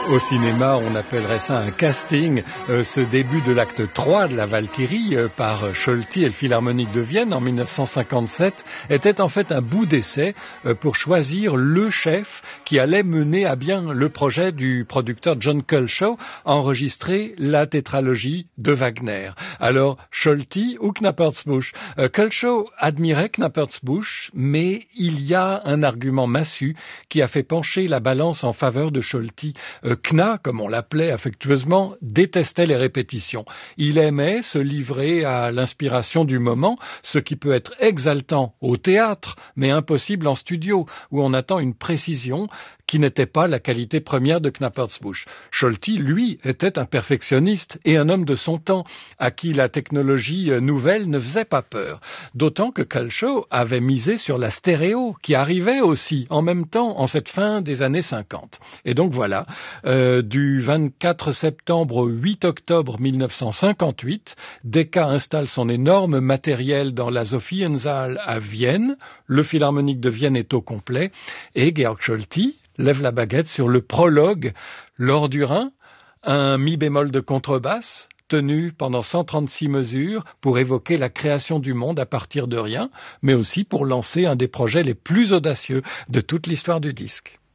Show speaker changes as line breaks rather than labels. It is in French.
Au cinéma, on appellerait ça un casting. Ce début de l'acte 3 de la Valkyrie par Scholti et le Philharmonique de Vienne en 1957 était en fait un bout d'essai pour choisir le chef qui allait mener à bien le projet du producteur John Culshaw, enregistrer la tétralogie de Wagner. Alors, Scholti ou Knappertsbusch? Culshaw admirait Knappertsbusch, mais il y a un argument massu qui a fait pencher la balance en faveur de Scholti. Kna, comme on l'appelait affectueusement, détestait les répétitions. Il aimait se livrer à l'inspiration du moment, ce qui peut être exaltant au théâtre, mais impossible en studio, où on attend une précision qui n'était pas la qualité première de Knappertsbusch. Scholti, lui, était un perfectionniste et un homme de son temps, à qui la technologie nouvelle ne faisait pas peur. D'autant que Culshaw avait misé sur la stéréo, qui arrivait aussi en même temps en cette fin des années 50. Et donc voilà, du 24 septembre au 8 octobre 1958, Decca installe son énorme matériel dans la Sophiensaal à Vienne, le Philharmonique de Vienne est au complet, et Georg Scholti lève la baguette sur le prologue L'Or du Rhin, un mi bémol de contrebasse, tenu pendant 136 mesures pour évoquer la création du monde à partir de rien, mais aussi pour lancer un des projets les plus audacieux de toute l'histoire du disque.